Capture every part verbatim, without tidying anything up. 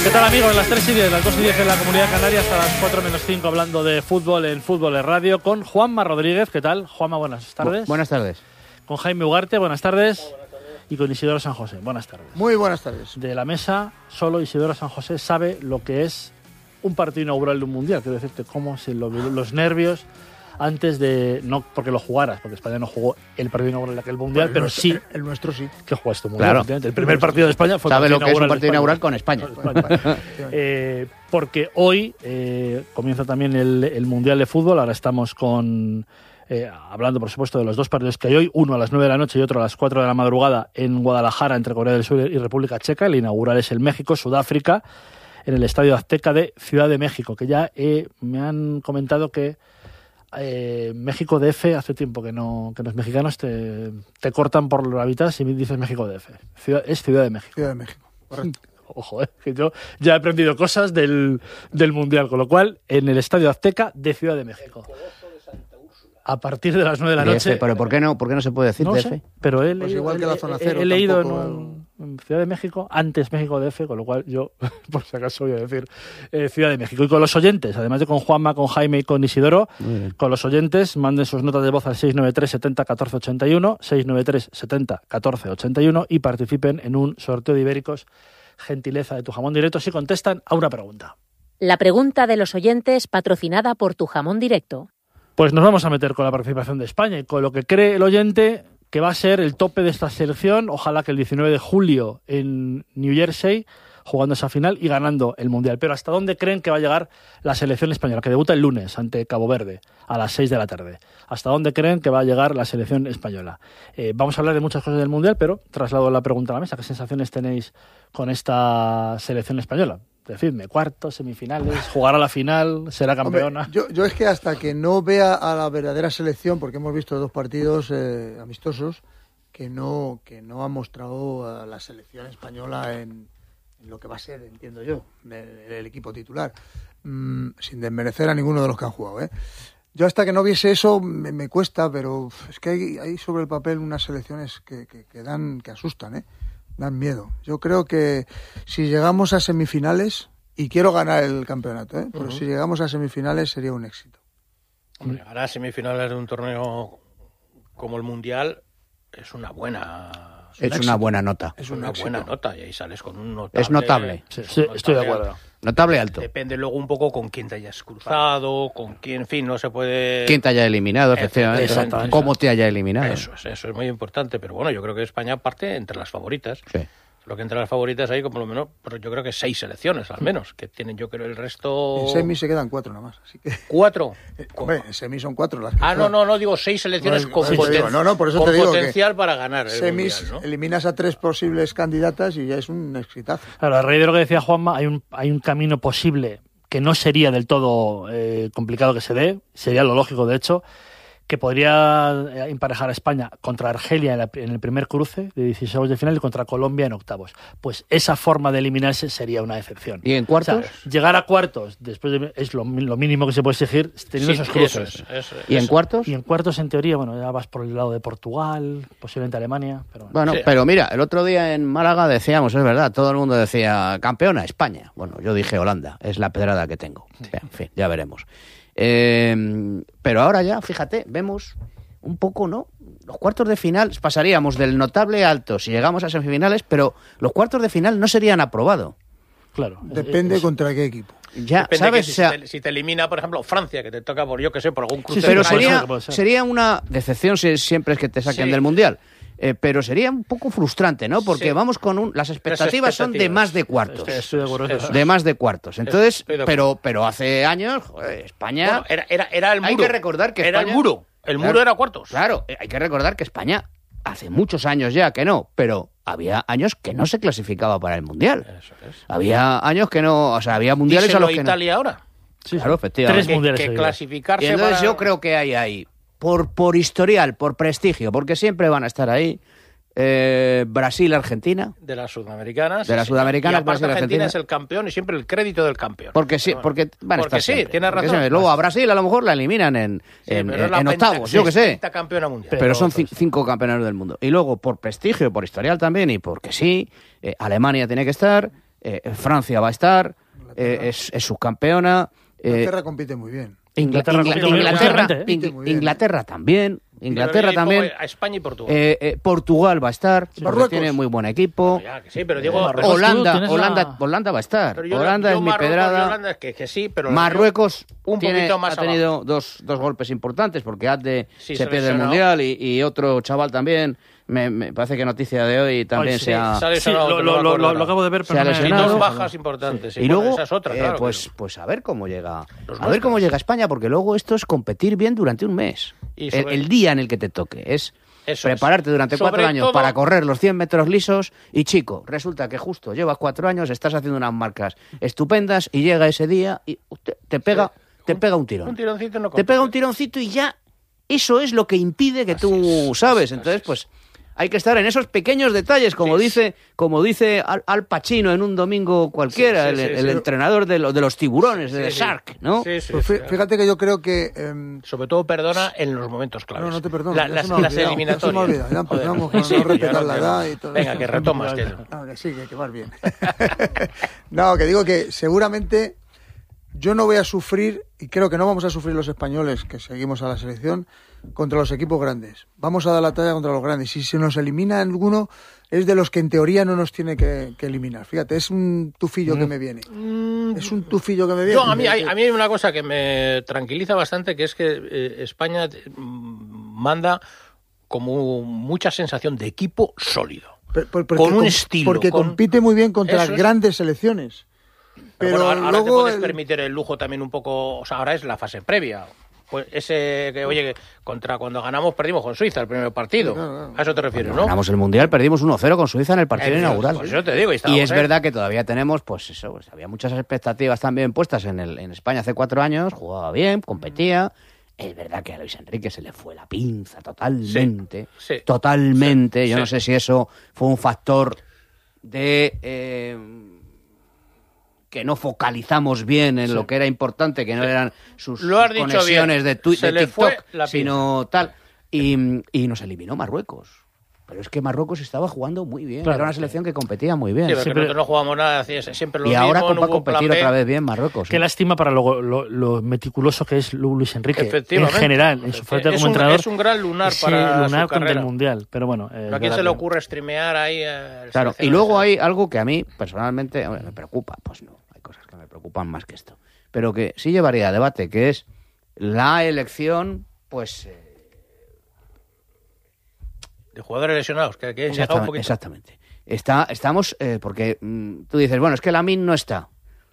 ¿Qué tal, amigos? Las tres y diez, las dos y diez en la Comunidad Canaria, hasta las cuatro menos cinco, hablando de fútbol en Fútbol de Radio, con Juanma Rodríguez. ¿Qué tal? Juanma, buenas tardes. Bu- buenas tardes. Con Jaime Ugarte, buenas tardes. Oh, buenas tardes. Y con Isidoro San José, buenas tardes. Muy buenas tardes. De la mesa, solo Isidoro San José sabe lo que es un partido inaugural de un mundial. Quiero decirte cómo se lo, los nervios antes de, no porque lo jugaras, porque España no jugó el partido inaugural de aquel mundial, pero, pero sí. El, el nuestro sí. Que jugaste mundial. Claro. El primer partido de España fue Sabe partido lo que es un partido inaugural con España. Con España. eh, porque hoy eh, comienza también el, el mundial de fútbol. Ahora estamos con eh, hablando, por supuesto, de los dos partidos que hay hoy, uno a las nueve de la noche y otro a las cuatro de la madrugada en Guadalajara, entre Corea del Sur y República Checa. El inaugural es el México-Sudáfrica, en el Estadio Azteca de Ciudad de México, que ya eh, me han comentado que Eh, México D F, hace tiempo que no que los mexicanos te, te cortan por la mitad si dices México D F. Ciudad, es Ciudad de México. Ciudad de México, correcto. Ojo, eh, que yo ya he aprendido cosas del, del Mundial, con lo cual, en el Estadio Azteca de Ciudad de México. A partir de las nueve de la noche. D F, pero ¿por qué no, por qué no se puede decir no D Sé, F? pero he, pues leído, igual que la zona cero, he, he leído en, tampoco... un, en Ciudad de México, antes México D F, con lo cual yo, por si acaso voy a decir eh, Ciudad de México. Y con los oyentes, además de con Juanma, con Jaime y con Isidoro, con los oyentes, manden sus notas de voz al seis nueve tres setenta catorce ochenta y uno, seis nueve tres setenta catorce ochenta y uno y participen en un sorteo de ibéricos, gentileza de Tu Jamón Directo, si contestan a una pregunta. La pregunta de los oyentes, patrocinada por Tu Jamón Directo. Pues nos vamos a meter con la participación de España y con lo que cree el oyente que va a ser el tope de esta selección. Ojalá que el diecinueve de julio en New Jersey, jugando esa final y ganando el Mundial. Pero ¿hasta dónde creen que va a llegar la selección española, que debuta el lunes ante Cabo Verde a las seis de la tarde? ¿Hasta dónde creen que va a llegar la selección española? Eh, vamos a hablar de muchas cosas del Mundial, pero traslado la pregunta a la mesa. ¿Qué sensaciones tenéis con esta selección española? Decidme, cuartos, semifinales, jugará la final, será campeona. Hombre, yo, yo es que hasta que no vea a la verdadera selección, porque hemos visto dos partidos eh, amistosos que no que no ha mostrado a la selección española en, en lo que va a ser, entiendo yo, el, el equipo titular, mm, sin desmerecer a ninguno de los que han jugado, ¿eh? Yo hasta que no viese eso me, me cuesta, pero es que hay, hay sobre el papel unas selecciones que, que, que dan que asustan, ¿eh? Dan miedo. Yo creo que si llegamos a semifinales, y quiero ganar el campeonato, ¿eh? Pero uh-huh. si llegamos a semifinales sería un éxito. Hombre, llegar a semifinales de un torneo como el Mundial es una buena... Es, es una buena nota. Es una buena nota y ahí sales con un notable... Es notable. Sí, sí, notable estoy de acuerdo. Alto. Notable alto. Depende luego un poco con quién te hayas cruzado, con quién, en fin, no se puede... Quién te haya eliminado, efectivamente. Exactamente. Cómo te haya eliminado. Eso es, eso es muy importante. Pero bueno, yo creo que España parte entre las favoritas. Sí. Lo que entre las favoritas hay, como lo menos, pero yo creo que seis selecciones al menos, que tienen, yo creo, el resto... En semi se quedan cuatro nada más, así que... ¿Cuatro? Eh, hombre, en semi son cuatro las que... Ah, no, no, no, digo seis selecciones no, con, sí, poten... digo, no, no, por eso con te digo potencial para ganar el semis, mundial, ¿no? Eliminas a tres posibles candidatas y ya es un exitazo. Claro, a raíz de lo que decía Juanma, hay un, hay un camino posible que no sería del todo eh, complicado que se dé, sería lo lógico, de hecho, que podría emparejar a España contra Argelia en, la, en el primer cruce de dieciséis de final y contra Colombia en octavos. Pues esa forma de eliminarse sería una excepción. ¿Y en cuartos? O sea, llegar a cuartos después de, es lo, lo mínimo que se puede exigir teniendo sí, esos cruces. Eso es, eso es, ¿Y en eso. cuartos? Y en cuartos, en teoría, bueno, ya vas por el lado de Portugal, posiblemente Alemania. Pero bueno, bueno sí. pero mira, el otro día en Málaga decíamos, es verdad, todo el mundo decía campeona España. Bueno, yo dije Holanda, es la pedrada que tengo. Sí. En fin, ya veremos. Eh, pero ahora ya, fíjate, vemos un poco, ¿no? Los cuartos de final pasaríamos del notable alto si llegamos a semifinales, pero los cuartos de final no serían aprobados. Claro. Depende es, es, contra qué equipo. Ya, Depende ¿sabes? Que si, o sea, te, si te elimina, por ejemplo, Francia, que te toca por, yo que sé, por algún cruce. Sí, pero sí, sería, puede ser. sería una decepción si siempre es que te saquen Sí. del Mundial. Eh, pero sería un poco frustrante, ¿no? Porque Sí. vamos con un... Las expectativas, son de más de cuartos. Estoy, estoy de acuerdo. Eso. De más de cuartos. Entonces, Estoy de pero, pero hace años, joder, España... Bueno, era, era, era el muro. Hay que recordar que Era España- el muro. El Claro, muro era cuartos. Claro, hay que recordar que España hace muchos años ya que no, pero había años que no se clasificaba para el Mundial. Eso es. Había años que no... O sea, había mundiales Díselo a los a que Italia ahora. Sí, Claro, sí. efectivamente. Tres Que, mundiales que seguidos. clasificarse Y entonces para... yo creo que hay ahí, por, por historial, por prestigio, porque siempre van a estar ahí, eh, Brasil-Argentina. De las sudamericanas. De las sudamericanas, Y aparte Brasil, Argentina Argentina. es el campeón y siempre el crédito del campeón. Porque sí, Pero bueno, porque van a porque estar sí, siempre. tienes Porque razón. siempre. Luego a Brasil a lo mejor la eliminan en, Sí, en, pero es en- la en penta- octavos, yo qué sé. pentacampeona mundial. Pero, Pero son otros. ci- cinco campeonatos del mundo. Y luego, por prestigio, por historial también, y porque sí, eh, Alemania tiene que estar, eh, Francia va a estar, eh, es, es subcampeona. Eh, Inglaterra compite muy bien. Inglaterra, Inglaterra, compite muy bien, Inglaterra, últimamente, ¿eh? Ing- Muy bien. Inglaterra también. Inglaterra Pero también. A España y Portugal. Eh, eh, Portugal va a estar, porque Marruecos. tiene muy buen equipo. Ya, que sí, pero digo, Marruecos. pero- Holanda, tienes Holanda, la- Holanda va a estar. pero yo- Holanda yo es mi Marruecos y pedrada. Holanda, que, que sí, pero Marruecos un tiene- poquito más ha tenido dos, dos golpes importantes porque Adde Sí, se se pierde el lesionó. Mundial y, y otro chaval también. Me, me parece que noticia de hoy también Ay, sí, se ha... sale- Sí, lo, no lo- me lo- acuerdo lo- ahora. lo acabo de ver, Se pero ha no me- Y lesionado. dos no, bajas importantes. sí, Y bueno, luego, esa es otra, eh, claro, pues, que- pues a ver cómo llega, Los a ver nuestros. cómo llega España, porque luego esto es competir bien durante un mes. Y El, sobre- el día en el que te toque es Eso prepararte es. durante Sobre cuatro años todo- para correr los cien metros lisos y chico, resulta que justo llevas cuatro años, estás haciendo unas marcas estupendas y llega ese día y te, te pega, te pega un tirón. Un tironcito no Te pega un compite. tironcito y ya eso es lo que impide que tú sabes. Entonces, pues hay que estar en esos pequeños detalles, como Sí, dice, como dice Al, Al Pacino en un domingo cualquiera, Sí, sí, el, sí, el sí. entrenador de, lo- de los tiburones, de Sí, The sí. Shark, ¿no? Sí, sí, Pues sí, fí- fíjate que yo creo que... em, Sobre todo perdona en los momentos claves. no, no te perdono. La- ya las, se me ha las olvidado, ya eliminatorias. se me ha olvidado, ya Joder. empezamos con Sí, no ya respetar no la te- edad y todo Venga, eso. que retomas. que- No, que sí, que, que vas bien. No, que digo que seguramente yo no voy a sufrir, y creo que no vamos a sufrir los españoles que seguimos a la selección, contra los equipos grandes. Vamos a dar la talla contra los grandes. Y si se nos elimina alguno, es de los que en teoría no nos tiene que, que eliminar. Fíjate, es un tufillo que me viene. Es un tufillo que me viene. Yo, a, mí, hay, a mí hay una cosa que me tranquiliza bastante, que es que eh, España mm, manda como mucha sensación de equipo sólido. Por- por- porque con un com- estilo, Porque con- compite muy bien contra Eso es. grandes selecciones. Pero, bueno, ahora, ahora luego... te puedes el- permitir el lujo también un poco, o sea, ahora es la fase previa. Pues ese que, oye, que contra cuando ganamos perdimos con Suiza el primer partido. Sí, claro, claro. A eso te refieres, ¿no? Ganamos el Mundial, perdimos uno cero con Suiza en el partido Eh, inaugural. pues yo te digo, y Y estábamos, es ¿eh? verdad que todavía tenemos, pues eso, pues, había muchas expectativas también puestas en, el, en España hace cuatro años, jugaba bien, competía. Es verdad que a Luis Enrique se le fue la pinza totalmente, Sí, sí. totalmente. Sí, Yo no sí. sé si eso fue un factor de eh, que no focalizamos bien en lo que era importante, que no eran sus, Lo has sus dicho conexiones bien. de, tu- Se de le fue TikTok, la sino tal. Y, y nos eliminó Marruecos. Pero es que Marruecos estaba jugando muy bien. Claro. Era una selección que competía muy bien. Sí, pero que Siempre- nosotros no jugamos nada, hacía siempre lo y mismo, ahora no va a hubo competir plan B. otra vez bien Marruecos. Qué ¿eh? lástima para lo, lo- lo meticuloso que es Lu- Luis Enrique en Efectivamente. general, en su faceta Es como un- entrenador. es un gran lunar ese para su lunar contra carrera. el Mundial, pero bueno. eh, ¿Pero a quién verdad se le que- ocurre streamear ahí? eh, Claro, y selecciones? luego hay algo que a mí personalmente hombre, me preocupa. Pues no, hay cosas que me preocupan más que esto. Pero que sí llevaría a debate, que es la elección, pues... eh, De jugadores lesionados, que, que han llegado un exactamente. poquito. exactamente. Está, estamos, eh, porque mm, tú dices, bueno, es que Lamine no está.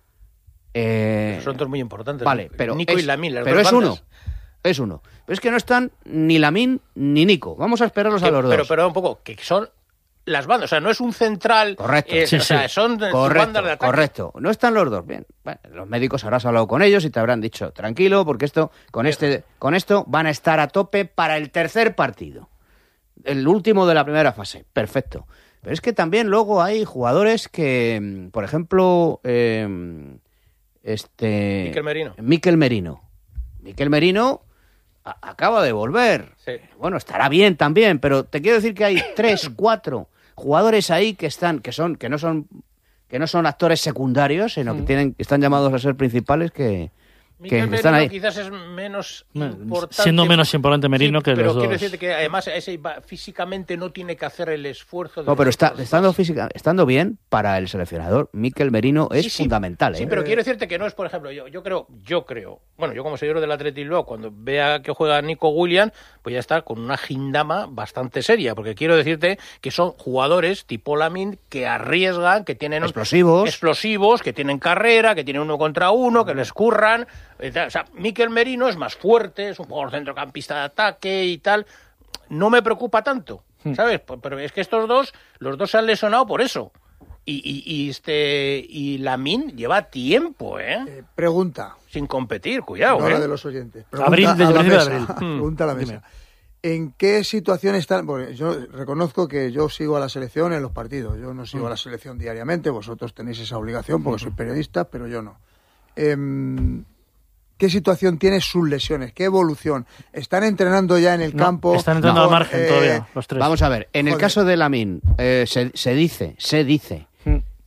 Eh, Son dos muy importantes. Vale, pero Nico es, y Lamine, las pero dos es bandas. uno. Es uno. Pero es que no están ni Lamine ni Nico. Vamos a esperarlos a Que- los dos. pero, pero un poco, que son las bandas, o sea, no es un central. Correcto. eh, Sí, o sea, sí. son sus Correcto, bandas de ataque. correcto. No están los dos. Bien, bueno, los médicos habrás hablado con ellos y te habrán dicho, tranquilo, porque esto, con este, con esto van a estar a tope para el tercer partido. El último de la primera fase. Perfecto. Pero es que también luego hay jugadores que, mm, por ejemplo, eh, este... Mikel Merino. Mikel Merino. Mikel Merino a- acaba de volver. Sí. Bueno, estará bien también, pero te quiero decir que hay tres, cuatro jugadores ahí que están, que son, que no son, que no son actores secundarios, sino que tienen, están llamados a ser principales, que, que Mikel están Merino ahí. quizás es menos Bueno, importante. siendo menos importante Merino Sí, que pero los quiero dos. decirte que además ese va- físicamente no tiene que hacer el esfuerzo. De No, pero los está, otros estando dos. física, estando bien para el seleccionador, Mikel Merino es Sí, sí. fundamental, ¿eh? Sí, pero quiero decirte que no es, por ejemplo, yo, yo creo, yo creo, bueno, yo como seguidor del Athletic Bilbao, cuando vea que juega Nico Williams, pues ya está con una gindama bastante seria, porque quiero decirte que son jugadores tipo Lamine que arriesgan, que tienen Explosivos. explosivos, que tienen carrera, que tienen uno contra uno, que les curran. eh, tal. O sea, Mikel Merino es más fuerte, es un jugador centrocampista de ataque y tal. No me preocupa tanto, ¿sabes? P- Pero es que estos dos, los dos se han lesionado por eso. Y, y, y este y Lamine lleva tiempo, ¿eh? Eh, pregunta, Sin competir, cuidado, no la ¿eh? de los oyentes. Abril, Pregunta desde a la principio de mesa. abril. Pregunta a la Dime. mesa. ¿En qué situación están? Bueno, yo reconozco que yo sigo a la selección en los partidos. Yo no sigo a la selección diariamente. Vosotros tenéis esa obligación porque sois periodistas, pero yo no. Em, ¿Qué situación tiene sus lesiones? ¿Qué evolución? ¿Están entrenando ya en el No, campo? están entrando No. al margen Eh, todavía, los tres. Vamos a ver, en el Joder. caso de Lamine, eh, se, se dice, se dice Mm.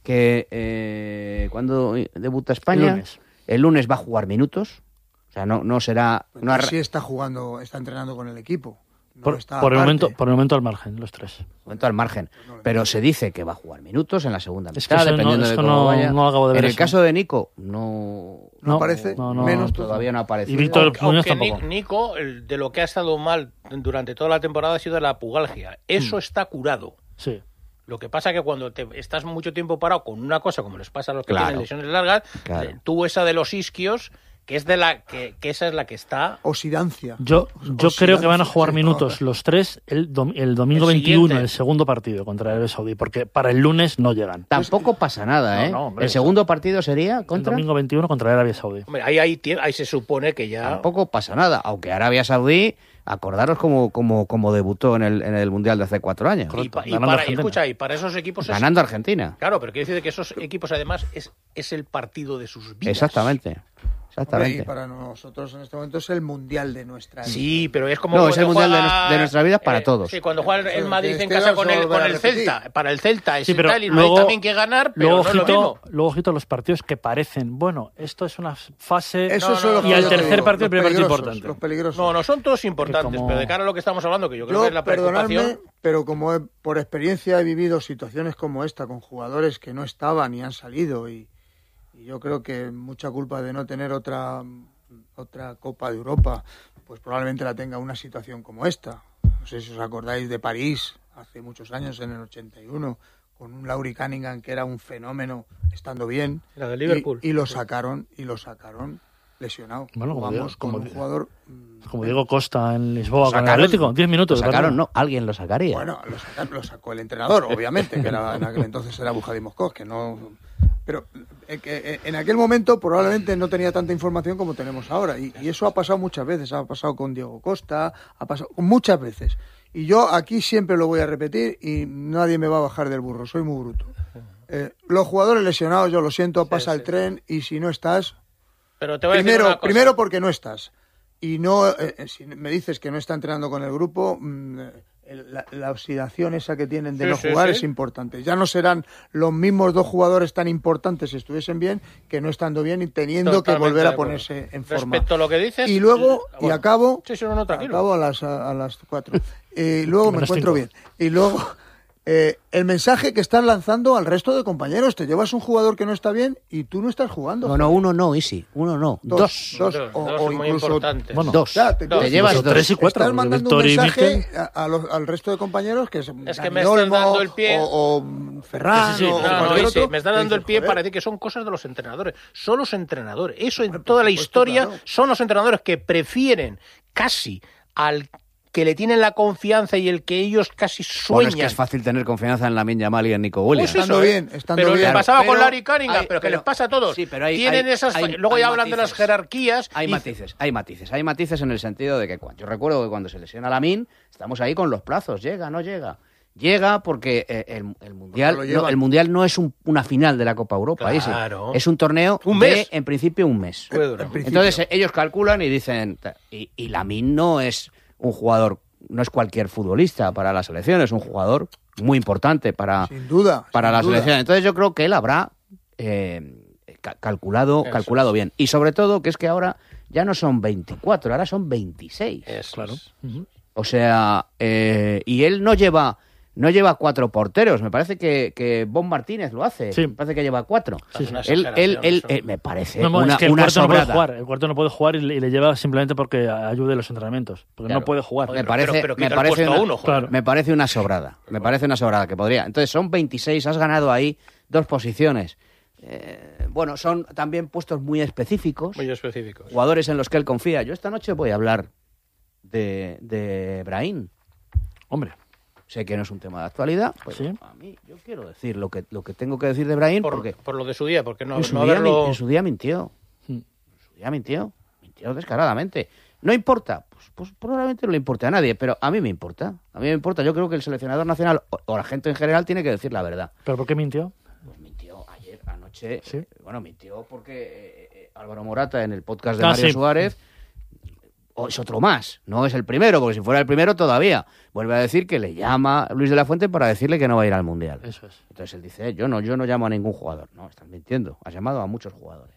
que eh, cuando debuta España, El lunes. el lunes va a jugar minutos. O sea, no, no será... Pues No sí arra- está jugando, está entrenando con el equipo. No Por, está por el aparte. momento, por el momento al margen, los tres. momento al margen. Pero se dice que va a jugar minutos en la segunda Es que mitad, eso no- dependiendo de eso cómo no- vaya. no acabo de ver en el eso. caso de Nico, no... No aparece, no, no, menos Todavía no aparece. Y Víctor Aunque, Muñoz aunque tampoco. Ni- Nico, el- de lo que ha estado mal durante toda la temporada ha sido la pubalgia. Eso Mm. está curado. Sí. Lo que pasa es que cuando te estás mucho tiempo parado con una cosa, como les pasa a los que Claro. tienen lesiones largas, Claro. eh, tú esa de los isquios, que es de la que, que esa es la que está. Osidancia. Yo, yo Osidancia, creo que van a jugar sí, minutos no. los tres el, dom- el domingo El veintiuno, siguiente. el segundo partido contra Arabia Saudí, porque para el lunes no llegan. Tampoco pasa nada, ¿eh? No, no, hombre. el segundo partido sería El contra... domingo veintiuno contra Arabia Saudí. Hombre, ahí, ahí, tie- ahí se supone que ya. Tampoco pasa nada. Aunque Arabia Saudí, acordaros cómo, cómo, cómo debutó en el, en el Mundial de hace cuatro años. Y, Correcto, pa- y ganando para, Argentina. escucha, y para esos equipos es- Ganando a Argentina. Claro, pero quiere decir que esos equipos además es, es el partido de sus vidas. Exactamente. Hombre, Exactamente. y para nosotros en este momento es el mundial de nuestra vida. Sí, pero es como No, cuando es el mundial de juega, nues- de nuestra vida para eh, todos. Sí, cuando juega el, el Sí, Madrid este en casa año con se el, volverá con a el repetir. Celta. Para el Celta es Sí, pero tal, y luego- hay también que ganar, pero Luego, no es lo ojito, mismo. luego, ojito, los partidos que parecen, bueno, esto es una fase Eso No, son no, los no, y que al yo te tercer digo, partido, el los primer partido peligrosos, importante. Los peligrosos. No, no son todos importantes, como- pero de cara a lo que estamos hablando, que yo creo Yo, que es la perdonadme, preocupación. pero como he- por experiencia he vivido situaciones como esta con jugadores que no estaban y han salido y, y yo creo que mucha culpa de no tener otra otra Copa de Europa, pues probablemente la tenga una situación como esta. No sé si os acordáis de París hace muchos años, en el ochenta y uno, con un Laurie Cunningham que era un fenómeno estando bien. La de Liverpool. Y, y lo sacaron y lo sacaron lesionado. Bueno, como Jugamos digo, como con un digo. jugador mm, Como Diego Costa en Lisboa con el Sacaron- Atlético, diez minutos. Lo de sacaron, partido. no, alguien lo sacaría. Bueno, lo, saca- lo sacó el entrenador, obviamente, que era, en aquel entonces era Bujadi Moscos, que no... Pero eh, que, eh, en aquel momento probablemente no tenía tanta información como tenemos ahora. Y, y eso ha pasado muchas veces. Ha pasado con Diego Costa, ha pasado muchas veces. Y yo aquí siempre lo voy a repetir y nadie me va a bajar del burro. Soy muy bruto. Eh, los jugadores lesionados, yo lo siento, pasa sí. el tren y si no estás... Pero te voy a decir Primero, una cosa. primero porque no estás. Y no, eh, eh, si me dices que no está entrenando con el grupo, mm, el- la, la oxidación esa que tienen de Sí, no sí, jugar sí. es importante. Ya no serán los mismos dos jugadores tan importantes si estuviesen bien que no estando bien y teniendo que Totalmente volver de a acuerdo. ponerse en forma. Respecto a lo que dices. Y luego, eh, y bueno. acabo, Sí, sí, no, no, tranquilo. acabo a las, a, a las cuatro. Y luego me Menos encuentro cinco. bien. Y luego, eh, el mensaje que estás lanzando al resto de compañeros. Te llevas un jugador que no está bien y tú no estás jugando. No, no, uno no, Isi, uno no, dos. Dos, Dos, o, dos o muy incluso importantes. Bueno, Dos. Ya, te, Dos. Te llevas Incluso dos. tres y cuatro. Estás porque mandando un Víctor y mensaje Mikel- a, a los- al resto de compañeros que es, Es que Dani me están Olmo dando el pie. o, o Ferran Sí, sí, sí. o No, no, cualquier y sí, otro, me está que dando el dices, pie joder, para decir que son cosas de los entrenadores. Son los entrenadores. Eso en Por toda la supuesto, historia claro. son los entrenadores que prefieren casi al que le tienen la confianza y el que ellos casi Bueno, sueñan. es que es fácil tener confianza en Lamine Yamal y en Nico Williams. Pues Estando eso, bien, ¿eh? estando pero bien. le pasaba Pero con Larry Cunningham, hay- pero que pero- les pasa a todos. sí, pero hay- Tienen hay- esas. hay- luego hay ya hablan de las matices. jerarquías. Hay y- matices, hay matices, hay matices en el sentido de que cuando, yo recuerdo que cuando se lesiona Lamine, estamos ahí con los plazos, llega, no llega. Llega porque eh, el, el mundial Porque lo no, llevan. el mundial no es un- una final de la Copa Europa, ahí sí. Claro. Es un torneo Un de, mes. en principio, un mes. Puede durar. En principio. Entonces eh, ellos calculan y dicen, ta- y, y Lamine no es un jugador, no es cualquier futbolista para la selección, es un jugador muy importante para, Sin duda. para sin la duda. selección. Entonces yo creo que él habrá eh, ca- calculado, Eso calculado es. bien. Y sobre todo que es que ahora ya no son veinticuatro, ahora son veintiséis. Eso Claro. es. Ujú. O sea, eh, y él no lleva no lleva cuatro porteros. Me parece que, que Bon Martínez lo hace. Sí. Me parece que lleva cuatro. Sí, sí. Una Él, él, exageración, él, eso. eh, me parece No, no, una, es que el una cuarto no puede sobrada. jugar. El cuarto no puede jugar y le, y le lleva simplemente porque ayude en los entrenamientos. Porque Claro. no puede jugar. Me Pero- parece, pero- pero me quita el parece puesto a una, uno, joder. Claro. me parece una sobrada. Me parece una sobrada que podría. Entonces son veintiséis, has ganado ahí dos posiciones. Eh, bueno, son también puestos muy específicos, Muy específicos. jugadores en los que él confía. Yo esta noche voy a hablar de, de Brahim. Hombre, Sé que no es un tema de actualidad, pero Sí. a mí yo quiero decir lo que, lo que tengo que decir de Brahim Por, porque por lo de su día, porque no, en, su no día, haberlo... min- en su día mintió. Mm. En su día mintió. Mintió descaradamente. ¿No importa? Pues, pues probablemente no le importe a nadie, pero a mí me importa. A mí me importa. Yo creo que el seleccionador nacional o, o la gente en general tiene que decir la verdad. ¿pero por qué mintió? Pues mintió ayer, anoche. Sí. eh, bueno, mintió porque eh, eh, Álvaro Morata en el podcast de Ah, Mario sí. Suárez o es otro más, no es el primero, porque si fuera el primero todavía. Vuelve a decir que le llama Luis de la Fuente para decirle que no va a ir al Mundial. Eso es. Entonces él dice, yo no, yo no llamo a ningún jugador. No, estás mintiendo. Has llamado a muchos jugadores.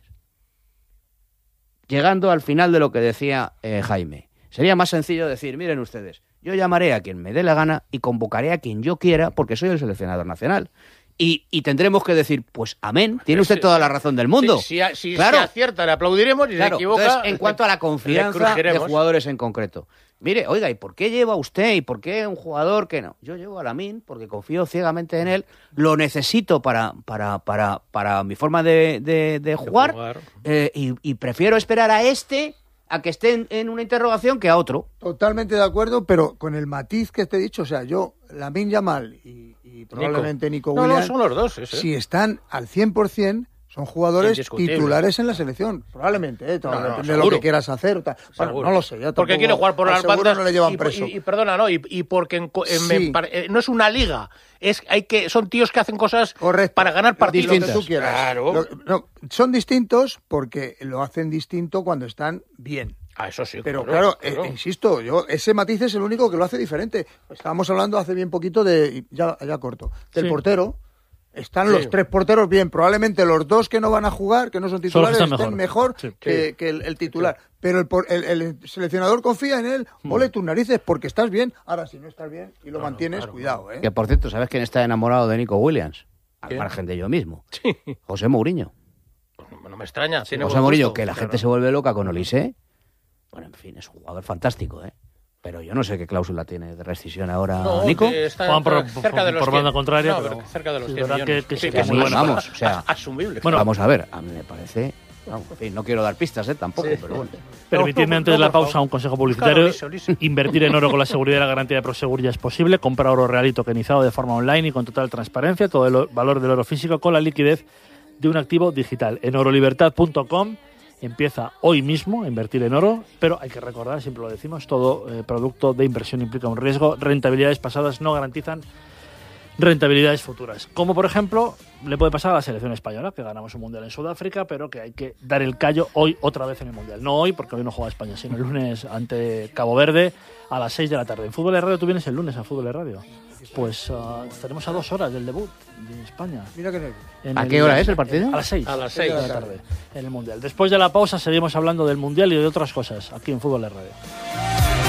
Llegando al final de lo que decía eh, Jaime, sería más sencillo decir, miren ustedes, yo llamaré a quien me dé la gana y convocaré a quien yo quiera porque soy el seleccionador nacional. Y, y tendremos que decir, pues amén, tiene usted toda la razón del mundo. Si, si, si, claro. si acierta, le aplaudiremos y si Claro, se equivoca... entonces, en cuanto a la confianza de crujeremos. jugadores en concreto. Mire, oiga, ¿y por qué lleva usted? ¿Y por qué un jugador que no? Yo llevo a Lamine porque confío ciegamente en él, lo necesito para, para, para, para mi forma de, de, de jugar, De jugar. Eh, y, y prefiero esperar a este a que esté en, en una interrogación que a otro. Totalmente de acuerdo, pero con el matiz que te he dicho, o sea, yo, Lamine Yamal y, y probablemente Nico, No, Williams, no, son los dos. Ese. si están al cien por ciento, son jugadores Indiscutible. titulares en la selección. Probablemente, ¿eh? Todo No, no, depende de lo seguro. que quieras hacer. O tal. Bueno, Seguro. no lo sé. Ya Porque tampoco- quiere jugar por al las seguro bandas no le llevan y, preso. y- y perdona, no, y, y porque en co- en- Sí. en par- eh, no es una liga, es hay que son tíos que hacen cosas Correcto. para ganar partidos. Lo que tú quieras. Claro. Lo- no, son distintos porque lo hacen distinto cuando están bien. Ah, eso sí. Pero claro, eh, insisto, yo ese matiz es el único que lo hace diferente. Estábamos hablando hace bien poquito de, y ya, ya corto, del Sí. portero. Están Sí. los tres porteros bien. Probablemente los dos que no van a jugar, que no son Son los que titulares, están estén mejor, mejor. Sí. que, Sí. que el, el titular. Pero el, por- el- el seleccionador confía en él. Ole tus narices porque estás bien. Ahora, si no estás bien y lo No, no, mantienes, claro. cuidado, ¿eh? Que por cierto, ¿sabes quién está enamorado de Nico Williams? Al ¿Quién? margen de yo mismo. Sí. José Mourinho. No, no me extraña. tiene José buen Mourinho, gusto, que la claro. gente se vuelve loca con Olise. Bueno, en fin, es un jugador fantástico, ¿eh? Pero yo no sé qué cláusula tiene de rescisión ahora, No, Nico. que está Juan por- cerca por- de los por banda cien. contraria, No, pero cerca de los sí, cien verdad millones. que- que Sí, sí, que que es muy muy bueno. Vamos, o sea, asumible. Bueno, vamos a ver, a mí me parece... vamos, en fin, no quiero dar pistas, ¿eh? Tampoco, Sí. pero bueno. Permitidme No, antes no, de la por pausa favor. un consejo publicitario. Claro, liso, liso. Invertir en oro con la seguridad y la garantía de Prosegur ya es posible. Comprar oro real y tokenizado de forma online y con total transparencia. Todo el o- valor del oro físico con la liquidez de un activo digital. En orolibertad punto com empieza hoy mismo a invertir en oro, pero hay que recordar, siempre lo decimos, todo eh, producto de inversión implica un riesgo. Rentabilidades pasadas no garantizan rentabilidades futuras. Como por ejemplo, le puede pasar a la selección española, que ganamos un mundial en Sudáfrica, pero que hay que dar el callo hoy otra vez en el mundial. No hoy, porque hoy no juega España, sino el lunes ante Cabo Verde a las seis de la tarde. En Fútbol de Radio, tú vienes el lunes a Fútbol de Radio. Pues uh, estaremos a dos horas del debut de España. Mira que nervio. En ¿A el- qué hora es el partido? A las seis. A las seis de seis. la tarde, en el mundial. Después de la pausa seguimos hablando del mundial y de otras cosas aquí en Fútbol de Radio.